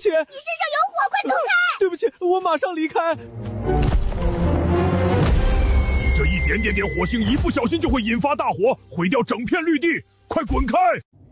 起！你身上有火，快走开！ 对不起，我马上离开。 这一点点火星，一不小心就会引发大火，毁掉整片绿地，快滚开！